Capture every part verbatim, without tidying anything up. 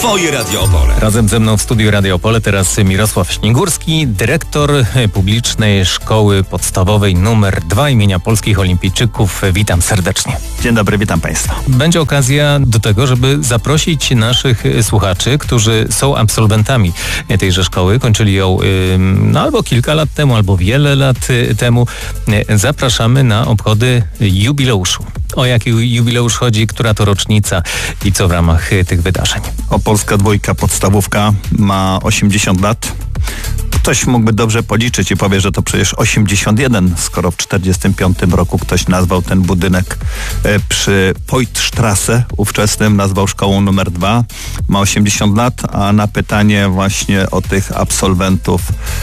Twoje Radio Opole. Razem ze mną w studiu Radio Opole teraz Mirosław Śnigurski, dyrektor publicznej szkoły podstawowej numer dwa imienia Polskich Olimpijczyków. Witam serdecznie. Dzień dobry, witam Państwa. Będzie okazja do tego, żeby zaprosić naszych słuchaczy, którzy są absolwentami tejże szkoły, kończyli ją no, albo kilka lat temu, albo wiele lat temu. Zapraszamy na obchody jubileuszu. O jaki jubileusz chodzi, która to rocznica i co w ramach tych wydarzeń? Opolska dwójka podstawówka ma osiemdziesiąt lat. Ktoś mógłby dobrze policzyć i powie, że to przecież osiemdziesiąt jeden, skoro w czterdziestym piątym roku ktoś nazwał ten budynek przy Poitstrasse ówczesnym, nazwał szkołą numer dwa. Ma osiemdziesiąt lat, a na pytanie właśnie o tych absolwentów,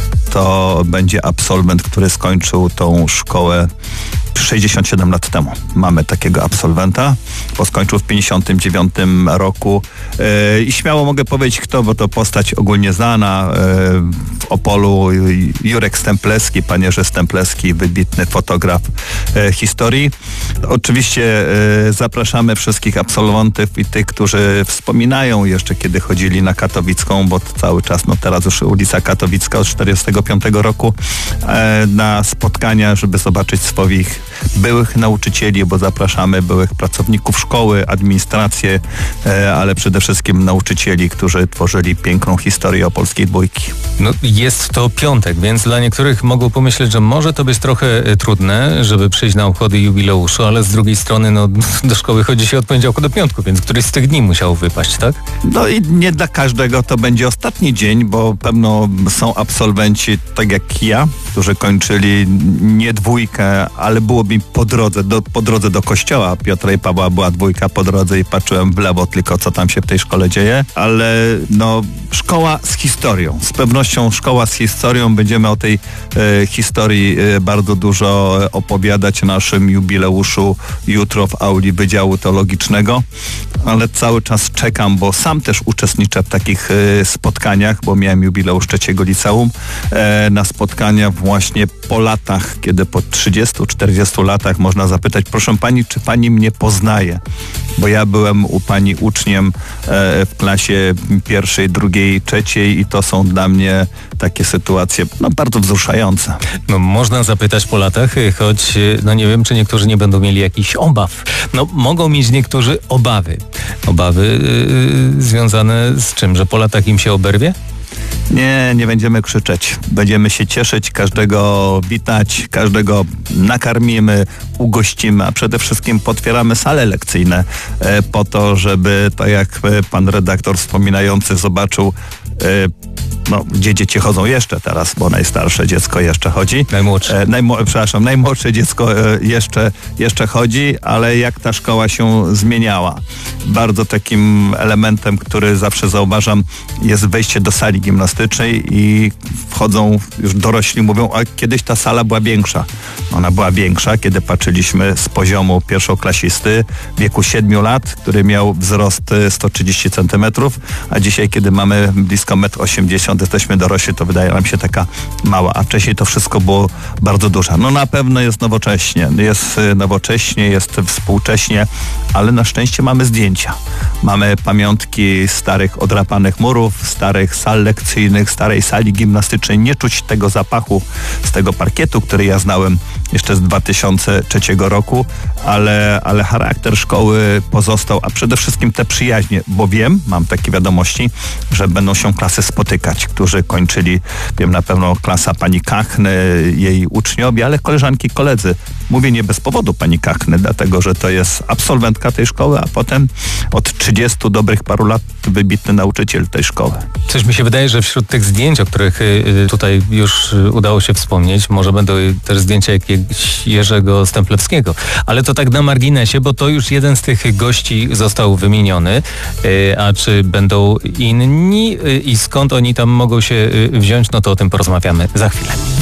to będzie absolwent, który skończył tą szkołę sześćdziesiąt siedem lat temu. Mamy takiego absolwenta, bo skończył w pięćdziesiątym dziewiątym roku yy, i śmiało mogę powiedzieć kto, bo to postać ogólnie znana yy, w Opolu. Jurek Stępleski, pan Jerzy Stępleski, wybitny fotograf yy, historii. Oczywiście yy, zapraszamy wszystkich absolwentów i tych, którzy wspominają jeszcze, kiedy chodzili na Katowicką, bo cały czas, no teraz już ulica Katowicka od czterdziestego piątego roku, yy, na spotkania, żeby zobaczyć swoich byłych nauczycieli, bo zapraszamy byłych pracowników szkoły, administrację, ale przede wszystkim nauczycieli, którzy tworzyli piękną historię opolskiej dwójki. No, jest to piątek, więc dla niektórych mogą pomyśleć, że może to być trochę trudne, żeby przyjść na obchody jubileuszu, ale z drugiej strony no, do szkoły chodzi się od poniedziałku do piątku, więc któryś z tych dni musiał wypaść, tak? No i nie dla każdego to będzie ostatni dzień, bo pewno są absolwenci, tak jak ja, którzy kończyli nie dwójkę, ale byłoby po drodze, do, po drodze do kościoła Piotra i Pawła była dwójka po drodze i patrzyłem w lewo tylko, co tam się w tej szkole dzieje, ale no szkoła z historią, z pewnością szkoła z historią, będziemy o tej e, historii e, bardzo dużo opowiadać w naszym jubileuszu jutro w auli Wydziału Teologicznego, ale cały czas czekam, bo sam też uczestniczę w takich e, spotkaniach, bo miałem jubileusz trzeciego liceum, e, na spotkania właśnie po latach, kiedy po trzydziestu czterdziestu latach można zapytać, proszę pani, czy pani mnie poznaje? Bo ja byłem u pani uczniem e, w klasie pierwszej, drugiej, trzeciej i to są dla mnie takie sytuacje no, bardzo wzruszające. No można zapytać po latach, choć no nie wiem, czy niektórzy nie będą mieli jakichś obaw. No mogą mieć niektórzy obawy. Obawy yy, związane z czym? Że po latach im się oberwie? Nie, nie będziemy krzyczeć. Będziemy się cieszyć, każdego witać, każdego nakarmimy, ugościmy, a przede wszystkim potwieramy sale lekcyjne e, po to, żeby, tak jak pan redaktor wspominający zobaczył, e, no, gdzie dzieci chodzą jeszcze teraz, bo najstarsze dziecko jeszcze chodzi. Najmłodsze. E, najmo- przepraszam, najmłodsze dziecko e, jeszcze, jeszcze chodzi, ale jak ta szkoła się zmieniała. Bardzo takim elementem, który zawsze zauważam, jest wejście do sali gimnastycznej i wchodzą już dorośli, mówią, a kiedyś ta sala była większa. Ona była większa, kiedy patrzyliśmy z poziomu pierwszoklasisty w wieku siedmiu lat, który miał wzrost sto trzydzieści centymetrów, a dzisiaj, kiedy mamy blisko metr osiemdziesiąt, jesteśmy dorośli, to wydaje nam się taka mała, a wcześniej to wszystko było bardzo duże. No na pewno jest nowocześnie, jest nowocześnie, jest współcześnie, ale na szczęście mamy zdjęcia. Mamy pamiątki starych odrapanych murów, starych sal lekcyjnych, starej sali gimnastycznej. Nie czuć tego zapachu z tego parkietu, który ja znałem jeszcze z dwa tysiące trzeciego roku, ale, ale charakter szkoły pozostał, a przede wszystkim te przyjaźnie, bo wiem, mam takie wiadomości, że będą się klasy spotykać, którzy kończyli, wiem na pewno klasa pani Kachny, jej uczniowie, ale koleżanki, koledzy. Mówię nie bez powodu pani Kachny, dlatego, że to jest absolwentka tej szkoły, a potem od trzydziestu dobrych paru lat wybitny nauczyciel tej szkoły. Coś mi się wydaje, że wśród tych zdjęć, o których tutaj już udało się wspomnieć, może będą też zdjęcia jakiegoś Jerzego Stęplewskiego, ale to tak na marginesie, bo to już jeden z tych gości został wymieniony, a czy będą inni i skąd oni tam mogą się wziąć, no to o tym porozmawiamy za chwilę.